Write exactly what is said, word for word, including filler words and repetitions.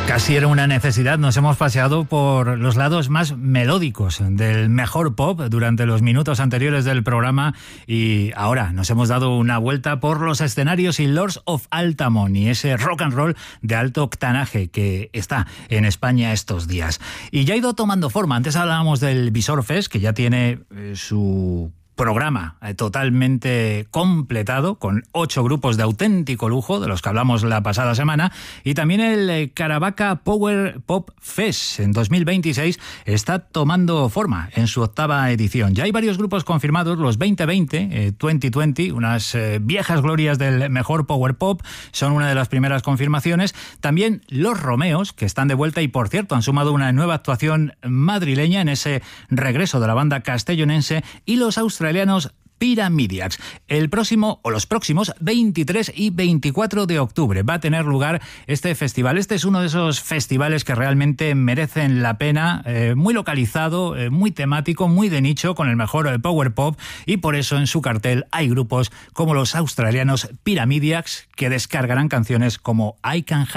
Casi era una necesidad, nos hemos paseado por los lados más melódicos del mejor pop durante los minutos anteriores del programa y ahora nos hemos dado una vuelta por los escenarios y Lords of Altamont y ese rock and roll de alto octanaje que está en España estos días. Y ya ha ido tomando forma, antes hablábamos del Visor Fest, que ya tiene eh, su programa eh, totalmente completado con ocho grupos de auténtico lujo de los que hablamos la pasada semana, y también el eh, Caravaca Power Pop Fest en dos mil veintiséis está tomando forma en su octava edición. Ya hay varios grupos confirmados, los veinte veinte, eh, veinte veinte, unas eh, viejas glorias del mejor Power Pop, son una de las primeras confirmaciones. También Los Romeos, que están de vuelta y por cierto han sumado una nueva actuación madrileña en ese regreso de la banda castellonense, y los australianos australianos Pyramidiacs. El próximo, o los próximos, veintitrés y veinticuatro de octubre va a tener lugar este festival. Este es uno de esos festivales que realmente merecen la pena, eh, muy localizado, eh, muy temático, muy de nicho, con el mejor eh, power pop, y por eso en su cartel hay grupos como los australianos Pyramidiacs, que descargarán canciones como I Can